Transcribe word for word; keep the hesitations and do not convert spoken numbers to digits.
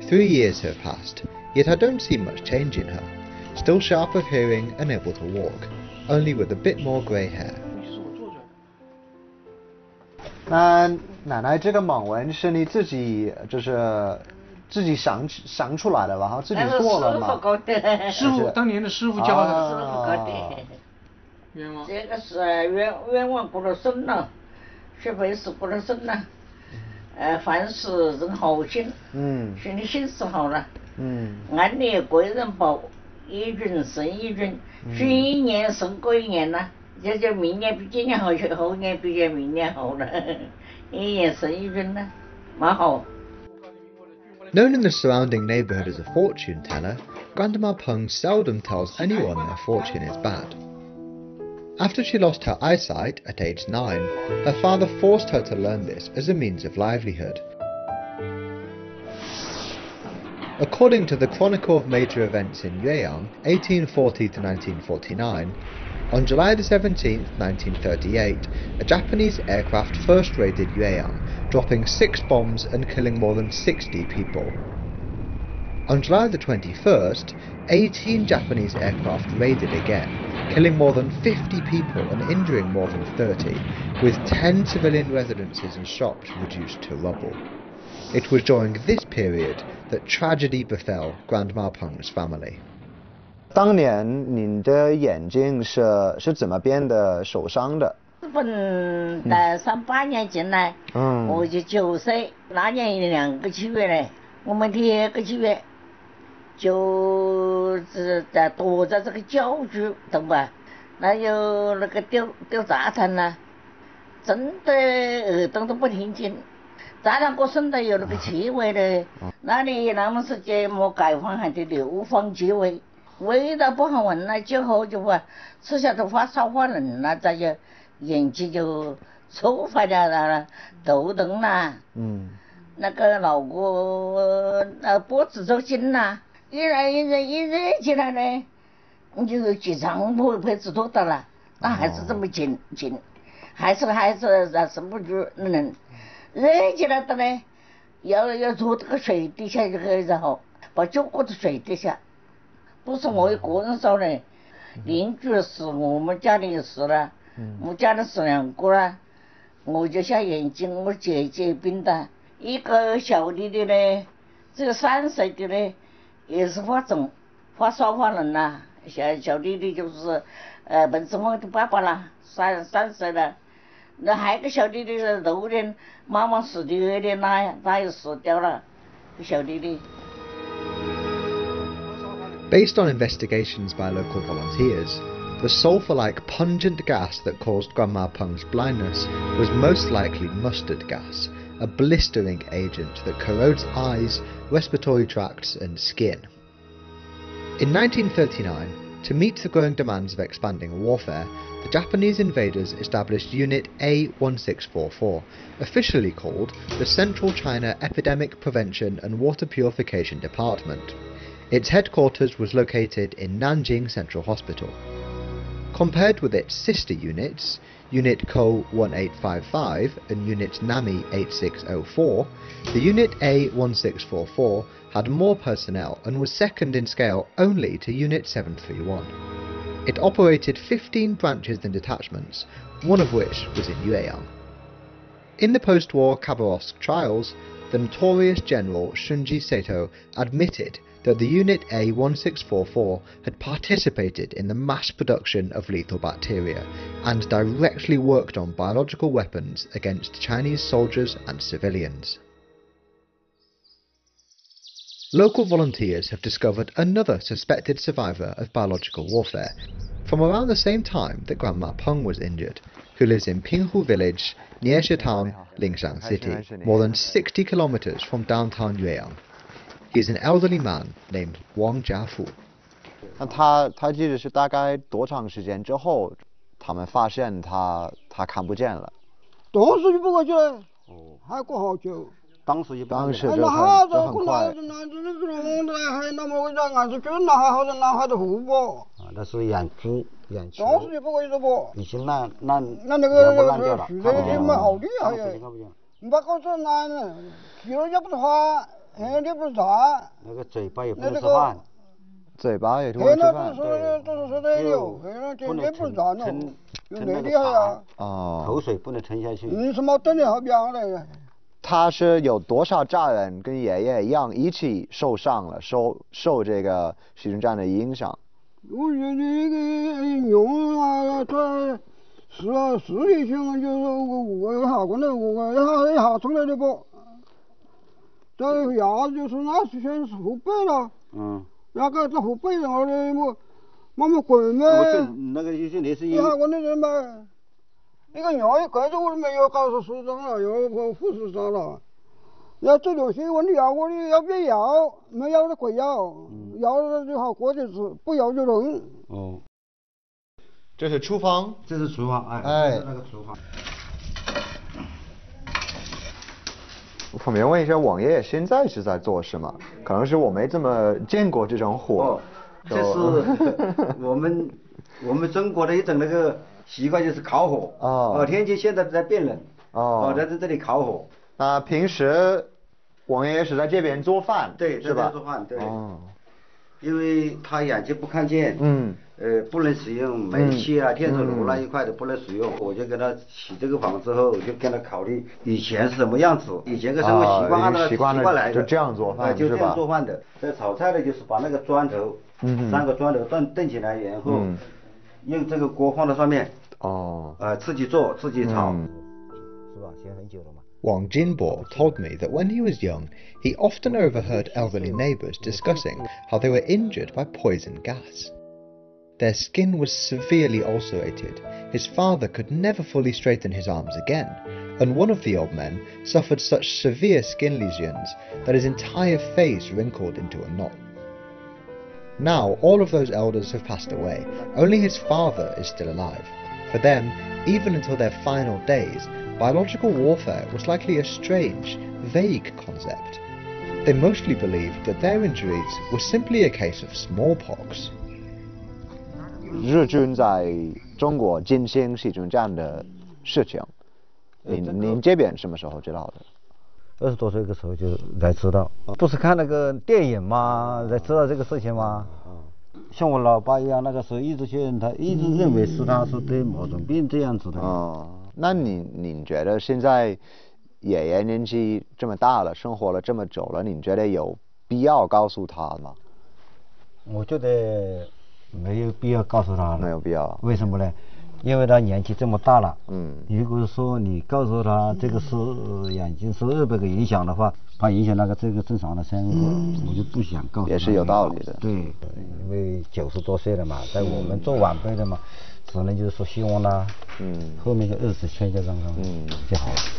Three years have passed, yet I don't see much change in her. Still sharp of hearing and able to walk, only with a bit more grey hair. 那奶奶这个蒙纹是你自己就是自己想想出来的吧？哈，自己做了吗？ 师傅当年的师傅教的。 师傅搞的。 冤枉。 这个是冤冤枉过了身了，学费是过了身了，呃，凡事人好心，嗯，心里心思好了，嗯，安利贵人报，一军胜一军，许一年胜过一年了。这就明年比今年好，后年比明年好了，一年胜一军了，蛮好。 Known in the surrounding neighbourhood as a fortune teller, Grandma Peng seldom tells anyone their fortune is bad. After she lost her eyesight at age nine, her father forced her to learn this as a means of livelihood. According to the Chronicle of Major Events in Yueyang, eighteen forty to nineteen forty-nine, on July the seventeenth, nineteen thirty-eight, a Japanese aircraft first raided Yueyang, dropping six bombs and killing more than sixty people. On July the twenty-first, eighteen Japanese aircraft raided again, killing more than fifty people and injuring more than thirty, with ten civilian residences and shops reduced to rubble. It was during this period that tragedy befell Grandma Peng's family. 当年您的眼睛是是怎么变得受伤的？ 日本在三八年进来，嗯，我就九岁，那年两个七月嘞，我们第一个七月就是在躲在这个郊区，懂吧？那有那个丢丢炸弹呐，真的耳朵都不听见。炸弹过身的有那个气味嘞，那里那么时间没解放还得流放气味。味道不好闻了，之后就话吃下头发烧发冷了，再就眼睛就抽发掉了，头疼啦，嗯，那个脑壳呃脖子抽筋啦，一热一热一热起来呢，你就经常不会止痛的了，那还是这么紧紧，还是还是忍受不住冷，热起来的呢，要要坐这个水底下就可以然后把脚搁在水底下。不是我一个人烧的，邻居的事，我们家里的事了，我家里是两个了，我就下眼睛，我姐姐病的，一个小弟弟呢，只有三岁的呢，也是发肿，发烧发冷了，小小弟弟就是呃本子峰的爸爸了，三三岁了，那还有个小弟弟是头年妈妈死的有点那他又死掉了，小弟弟。 Based on investigations by local volunteers, the sulphur-like pungent gas that caused Grandma Peng's blindness was most likely mustard gas, a blistering agent that corrodes eyes, respiratory tracts and skin. In nineteen thirty-nine, to meet the growing demands of expanding warfare, the Japanese invaders established Unit A one six four four, officially called the Central China Epidemic Prevention and Water Purification Department. Its headquarters was located in Nanjing Central Hospital. Compared with its sister units, Unit Ko one eight five five and Unit Nami eight six zero four, the Unit A one six four four had more personnel and was second in scale only to Unit seven three one. It operated fifteen branches and detachments, one of which was in Yueyang. In the post-war Khabarovsk trials, the notorious General Shunji Seto admitted that the Unit A one six four four had participated in the mass production of lethal bacteria and directly worked on biological weapons against Chinese soldiers and civilians. Local volunteers have discovered another suspected survivor of biological warfare from around the same time that Grandma Peng was injured, who lives in Pinghu village near Shitown, Lingshan City, more than sixty kilometers from downtown Yueyang. He is an elderly man named Wang Jiafu. 那他他记得是大概多长时间之后，他们发现他他看不见了？ 当时就不过去了，哦，还过好久。当时就当时就很就很快。 那么我讲俺是真那还好像那还得互补。啊，那是眼珠眼球。当时就不过去了不？已经烂烂那那个那个水的已经蛮好厉害呀。你把搞成那呢，去了也不是话。 眼睛不是眨， 那个嘴巴也不能吃饭， 嘴巴也不能吃饭， 对，都是说的有，眼睛不是眨呢，有内厉害呀。 哦， 口水不能沉下去。 你什么等你好表的？ 他是有多少家人跟爷爷一样一起受伤了，受受这个细菌战的影响？ 我觉得那个用啊，他是啊，视力上就是我我一下可能我一下一下出来的不，这牙就是那是全是后背了。嗯。那个这后背上我的我，我们滚嘛。 我就那个就是那是一下可能人嘛。那个药一块钱我都没有告诉署长了，要和护士长了。要这东西问你要我的要不要？没要的贵要，要了就好过日子，不要就扔。 哦。 这是厨房。 这是厨房，哎， 哎， 这是那个厨房。 我方便问一下，王爷爷现在是在做什么？可能是我没这么见过这种活。 哦，这是我们我们中国的一种那个。习惯就是烤火哦，哦，天气现在在变冷哦，哦，在这这里烤火。 那平时王爷爷是在这边做饭， 对， 是吧？ 做饭，对。哦。因为他眼睛不看见， 嗯， 呃，不能使用煤气啊、电磁炉那一块的不能使用，我就给他起这个房之后，就跟他考虑以前是什么样子，以前个生活习惯按照习惯来的， 就这样做饭， 就这样做饭的。在炒菜的就是把那个砖头，嗯，三个砖头炖炖起来，然后用这个锅放在上面。哦，呃，自己做，自己炒， 是吧？学很久了嘛。Wang Jinbo told me that when he was young, he often overheard elderly neighbors discussing how they were injured by poison gas. Their skin was severely ulcerated, his father could never fully straighten his arms again, and one of the old men suffered such severe skin lesions that his entire face wrinkled into a knot. Now, all of those elders have passed away, only his father is still alive. For them, even until their final days, biological warfare was likely a strange, vague concept. They mostly believed that their injuries were simply a case of smallpox. 日军在中国进行细菌战的事情，您您这边什么时候知道的？ 二十多岁的时候就才知道，不是看那个电影吗？才知道这个事情吗？像我老爸一样，那个时候一直觉得他一直认为是他是得某种病这样子的。 哦，那你您觉得现在爷爷年纪这么大了，生活了这么久了，您觉得有必要告诉他吗？ 我觉得没有必要告诉他了。 没有必要。 为什么呢？因为他年纪这么大了，嗯，如果说你告诉他这个是眼睛受这个影响的话，怕影响那个这个正常的生活，嗯、我就不想告诉他。 也是有道理的。 对，因为九十多岁了嘛，在我们做晚辈的嘛，只能就是说希望他，嗯，后面的日子添加上，嗯，就好了。